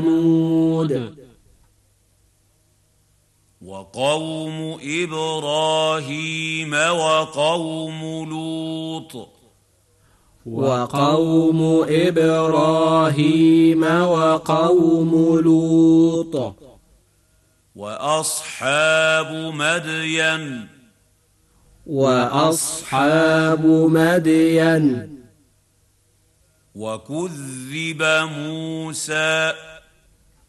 وثمود وقوم إبراهيم وقوم لوط وقوم إبراهيم وقوم لوط وأصحاب مدين وأصحاب مدين وكذب موسى